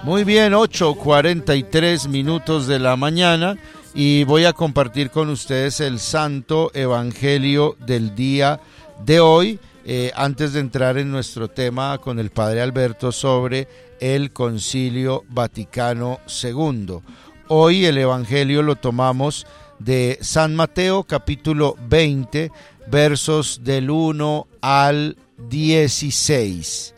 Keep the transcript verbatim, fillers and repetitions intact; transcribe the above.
Muy bien, ocho cuarenta y tres minutos de la mañana y voy a compartir con ustedes el Santo Evangelio del día de hoy, eh, antes de entrar en nuestro tema con el Padre Alberto sobre el Concilio Vaticano segundo. Hoy el Evangelio lo tomamos de San Mateo capítulo veinte, versos del uno al dieciséis.